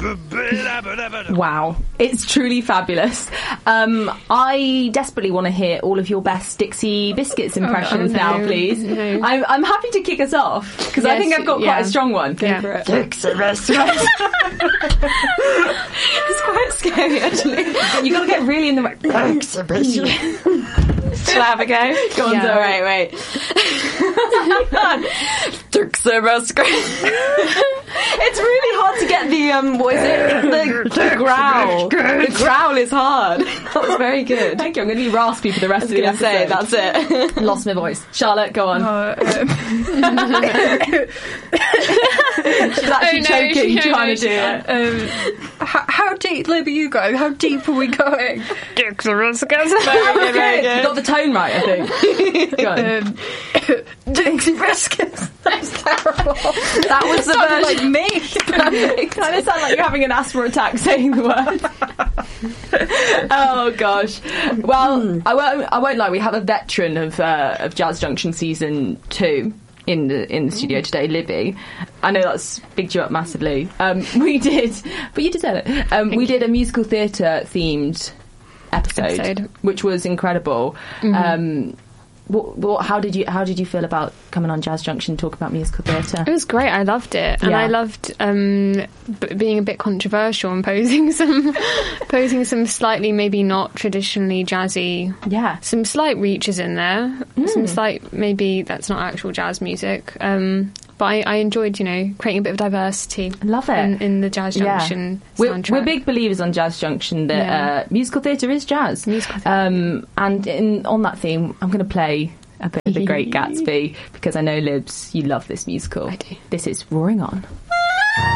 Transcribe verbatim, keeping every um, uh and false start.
Wow, it's truly fabulous. Um, I desperately want to hear all of your best Dixie Biscuits impressions oh, no, now, please. No. I'm, I'm happy to kick us off because yes, I think I've got yeah. quite a strong one. Yeah. Dixie Biscuits. It's quite scary, actually. You got to get really in the right. Dixie Biscuits. Shall I have a go? Go on, Yeah. so wait, wait. Dixie Biscuits. It's really hard to get the um. What is it? The, the growl. The growl is hard. That was very good. Thank you. I'm going to be raspy for the rest of the episode. Say, that's it. Lost my voice. Charlotte, go on. Uh, um, She's actually oh, no, choking, she- trying no, to do she- it. Um, how, how deep, Libby, you go? How deep are we going? Dixie Biscuits. Very good, very good. You got the tone right, I think. Go on. Um, Dixie Biscuits. That's terrible. That was the Sounded version. like me. It kind of sounds like you're having an asthma attack saying the word. Oh gosh. Well, I won't. I won't lie. We have a veteran of uh, of Jazz Junction season two in the in the studio today, Libby. I know that's bigged you up massively. Um, we did, but you deserve it. Um, we did a musical theatre themed episode, Episode. which was incredible. Mm-hmm. Um, what, what, how did you how did you feel about coming on Jazz Junction and talk about musical theatre? It was great. I loved it, and Yeah. I loved um, b- being a bit controversial and posing some posing some slightly maybe not traditionally jazzy, Yeah. some slight reaches in there, Mm. some slight maybe that's not actual jazz music. Um, but I, I enjoyed, you know, creating a bit of diversity. Love it. in, in the Jazz Junction We're, soundtrack. we're big believers on Jazz Junction that Yeah. uh, musical theatre is jazz. Musical theatre. Um, and in, on that theme, I'm going to play a bit of The Great Gatsby because I know, Libs, you love this musical. I do. This is Roaring On.